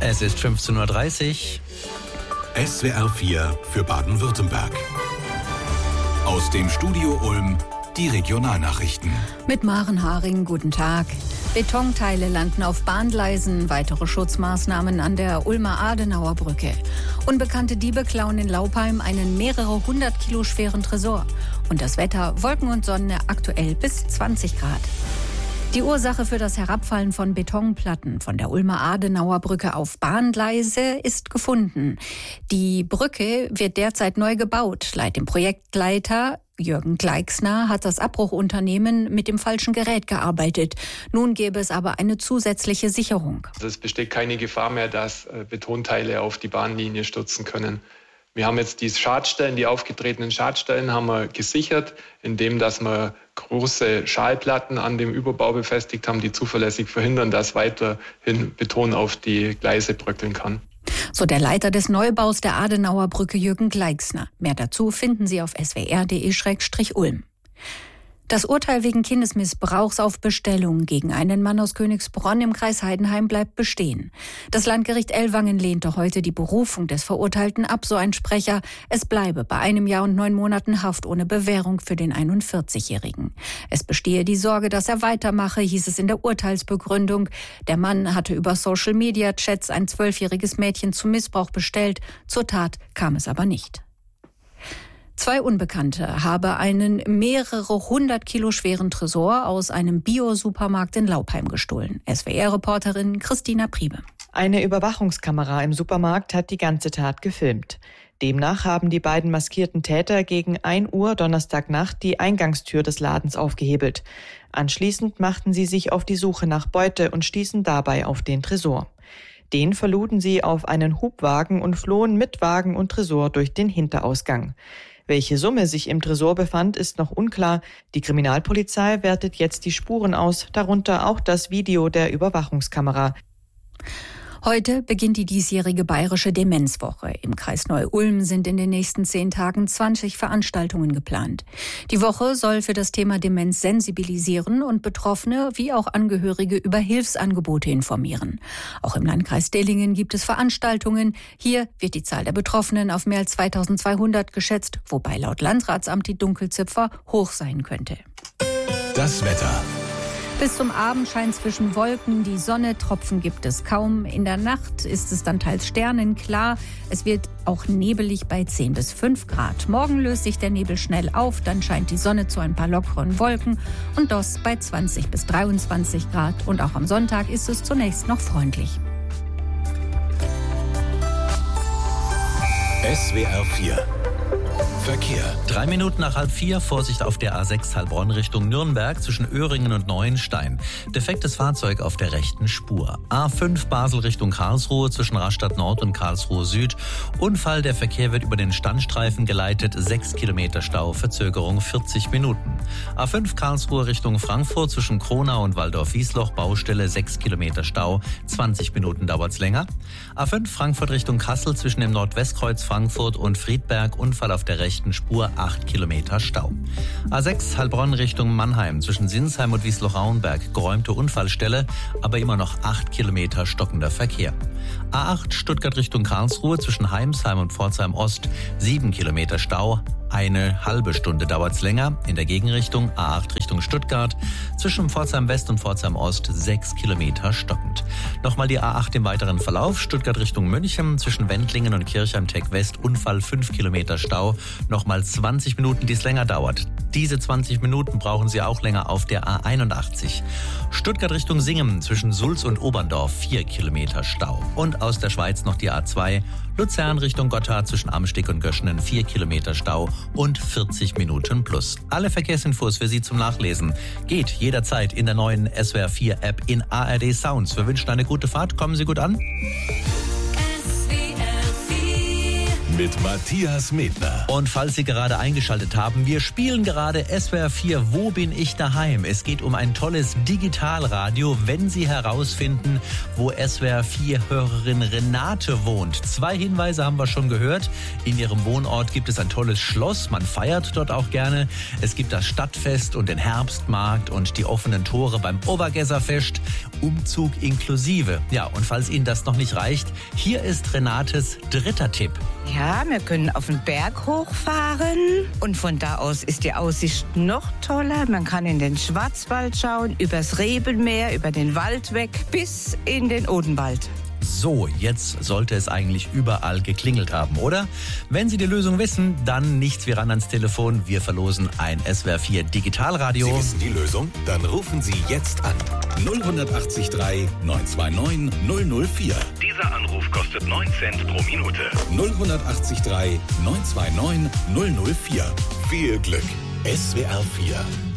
Es ist 15:30 Uhr. SWR 4 für Baden-Württemberg. Aus dem Studio Ulm die Regionalnachrichten. Mit Maren Haring, guten Tag. Betonteile landen auf Bahngleisen, weitere Schutzmaßnahmen an der Ulmer Adenauer Brücke. Unbekannte Diebe klauen in Laupheim einen mehrere 100 Kilo schweren Tresor. Und das Wetter, Wolken und Sonne, aktuell bis 20 Grad. Die Ursache für das Herabfallen von Betonplatten von der Ulmer Adenauer Brücke auf Bahngleise ist gefunden. Die Brücke wird derzeit neu gebaut. Laut dem Projektleiter Jürgen Gleixner hat das Abbruchunternehmen mit dem falschen Gerät gearbeitet. Nun gäbe es aber eine zusätzliche Sicherung. Es besteht keine Gefahr mehr, dass Betonteile auf die Bahnlinie stürzen können. Wir haben jetzt die Schadstellen, die aufgetretenen Schadstellen haben wir gesichert, indem dass wir große Schalplatten an dem Überbau befestigt haben, die zuverlässig verhindern, dass weiterhin Beton auf die Gleise bröckeln kann. So der Leiter des Neubaus der Adenauer Brücke Jürgen Gleixner. Mehr dazu finden Sie auf swr.de/ulm. Das Urteil wegen Kindesmissbrauchs auf Bestellung gegen einen Mann aus Königsbronn im Kreis Heidenheim bleibt bestehen. Das Landgericht Ellwangen lehnte heute die Berufung des Verurteilten ab, so ein Sprecher. Es bleibe bei 1 Jahr und 9 Monaten Haft ohne Bewährung für den 41-Jährigen. Es bestehe die Sorge, dass er weitermache, hieß es in der Urteilsbegründung. Der Mann hatte über Social-Media-Chats ein 12-jähriges Mädchen zum Missbrauch bestellt. Zur Tat kam es aber nicht. 2 Unbekannte haben einen mehrere 100 Kilo schweren Tresor aus einem Bio-Supermarkt in Laupheim gestohlen. SWR-Reporterin Christina Priebe. Eine Überwachungskamera im Supermarkt hat die ganze Tat gefilmt. Demnach haben die beiden maskierten Täter gegen 1 Uhr Donnerstagnacht die Eingangstür des Ladens aufgehebelt. Anschließend machten sie sich auf die Suche nach Beute und stießen dabei auf den Tresor. Den verluden sie auf einen Hubwagen und flohen mit Wagen und Tresor durch den Hinterausgang. Welche Summe sich im Tresor befand, ist noch unklar. Die Kriminalpolizei wertet jetzt die Spuren aus, darunter auch das Video der Überwachungskamera. Heute beginnt die diesjährige Bayerische Demenzwoche. Im Kreis Neu-Ulm sind in den nächsten 10 Tagen 20 Veranstaltungen geplant. Die Woche soll für das Thema Demenz sensibilisieren und Betroffene wie auch Angehörige über Hilfsangebote informieren. Auch im Landkreis Dillingen gibt es Veranstaltungen. Hier wird die Zahl der Betroffenen auf mehr als 2200 geschätzt, wobei laut Landratsamt die Dunkelziffer hoch sein könnte. Das Wetter. Bis zum Abend scheint zwischen Wolken die Sonne, Tropfen gibt es kaum. In der Nacht ist es dann teils sternenklar. Es wird auch nebelig bei 10 bis 5 Grad. Morgen löst sich der Nebel schnell auf, dann scheint die Sonne zu ein paar lockeren Wolken und das bei 20 bis 23 Grad. Und auch am Sonntag ist es zunächst noch freundlich. SWR 4 Verkehr. 3 Minuten nach 3:30, Vorsicht auf der A6 Heilbronn Richtung Nürnberg zwischen Öhringen und Neuenstein. Defektes Fahrzeug auf der rechten Spur. A5 Basel Richtung Karlsruhe zwischen Rastatt Nord und Karlsruhe Süd. Unfall, der Verkehr wird über den Standstreifen geleitet. 6 Kilometer Stau, Verzögerung 40 Minuten. A5 Karlsruhe Richtung Frankfurt zwischen Kronau und Waldorf-Wiesloch. Baustelle 6 Kilometer Stau, 20 Minuten dauert's länger. A5 Frankfurt Richtung Kassel zwischen dem Nordwestkreuz Frankfurt und Friedberg. Unfall auf der rechten Spur, 8 Kilometer Stau. A6 Heilbronn Richtung Mannheim zwischen Sinsheim und Wiesloch-Rauenberg. Geräumte Unfallstelle, aber immer noch 8 Kilometer stockender Verkehr. A8 Stuttgart Richtung Karlsruhe zwischen Heimsheim und Pforzheim Ost. 7 Kilometer Stau. Eine halbe Stunde dauert's länger. In der Gegenrichtung A8 Richtung Stuttgart zwischen Pforzheim West und Pforzheim Ost 6 Kilometer stockend. Nochmal die A8 im weiteren Verlauf. Stuttgart Richtung München zwischen Wendlingen und Kirchheim-Tech West. Unfall 5 Kilometer Stau. Nochmal 20 Minuten, die es länger dauert. Diese 20 Minuten brauchen Sie auch länger auf der A81. Stuttgart Richtung Singen zwischen Sulz und Oberndorf 4 Kilometer Stau. Und aus der Schweiz noch die A2. Luzern Richtung Gotthard zwischen Amsteg und Göschenen 4 Kilometer Stau und 40 Minuten plus. Alle Verkehrsinfos für Sie zum Nachlesen geht jederzeit in der neuen SWR 4 App in ARD Sounds. Wir wünschen eine gute Fahrt, kommen Sie gut an. mit Matthias Medner. Und falls Sie gerade eingeschaltet haben, wir spielen gerade SWR 4 Wo bin ich daheim? Es geht um ein tolles Digitalradio, wenn Sie herausfinden, wo SWR 4-Hörerin Renate wohnt. 2 Hinweise haben wir schon gehört. In ihrem Wohnort gibt es ein tolles Schloss. Man feiert dort auch gerne. Es gibt das Stadtfest und den Herbstmarkt und die offenen Tore beim Obergesserfest. Umzug inklusive. Ja, und falls Ihnen das noch nicht reicht, hier ist Renates dritter Tipp. Ja, wir können auf den Berg hochfahren und von da aus ist die Aussicht noch toller. Man kann in den Schwarzwald schauen, übers Rebenmeer, über den Wald weg bis in den Odenwald. So, jetzt sollte es eigentlich überall geklingelt haben, oder? Wenn Sie die Lösung wissen, dann nichts wie ran ans Telefon. Wir verlosen ein SWR 4 Digitalradio. Sie wissen die Lösung? Dann rufen Sie jetzt an. 0183 929 004. Dieser Anruf kostet 9 Cent pro Minute. 0183 929 004. Viel Glück. SWR 4.